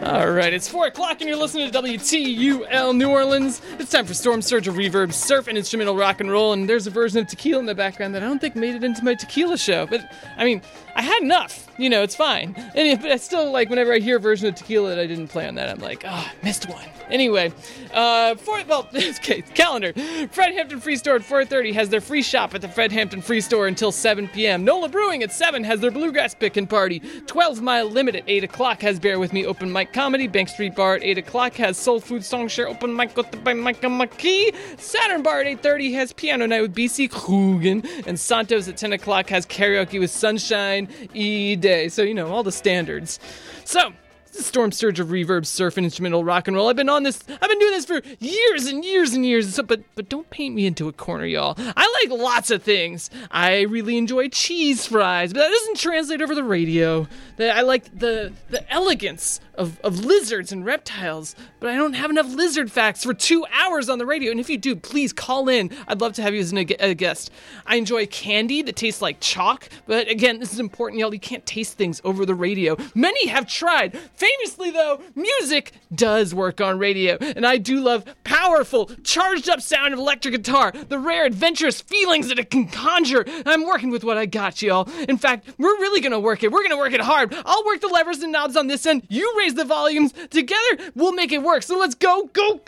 All right, it's 4 o'clock and you're listening to WTUL New Orleans. It's time for Storm Surge of Reverb, Surf, and Instrumental Rock and Roll, and there's a version of Tequila in the background that I don't think made it into my tequila show, but, I mean, I had enough. You know, it's fine. But I still, like, whenever I hear a version of Tequila that I didn't play on that, I'm like, missed one. Anyway, calendar. Fred Hampton Free Store at 4:30 has their free shop at the Fred Hampton Free Store until 7 p.m. NOLA Brewing at 7 has their Bluegrass Pickin' Party. 12 Mile Limit at 8 o'clock has Bear With Me Open Mic Comedy. Bank Street Bar at 8 o'clock has Soul Food Songshare Open Mic by Micah McKee. Saturn Bar at 8:30 has Piano Night with BC Coogan. And Santos at 10 o'clock has Karaoke with Sunshine E-Day. So, you know, all the standards. So, this is Storm Surge of Reverb, Surf, and Instrumental Rock and Roll. I've been doing this for years and years and years. So, but don't paint me into a corner, y'all. I like lots of things. I really enjoy cheese fries, but that doesn't translate over the radio. I like the elegance of lizards and reptiles, but I don't have enough lizard facts for 2 hours on the radio. And if you do, please call in. I'd love to have you as a guest. I enjoy candy that tastes like chalk, but again, this is important, y'all. You can't taste things over the radio. Many have tried. Famously, though, music does work on radio, and I do love powerful, charged-up sound of electric guitar, the rare, adventurous feelings that it can conjure. I'm working with what I got, y'all. In fact, we're really gonna work it. We're gonna work it hard. I'll work the levers and knobs on this end. You raise the volumes. Together, we'll make it work. So let's go, go,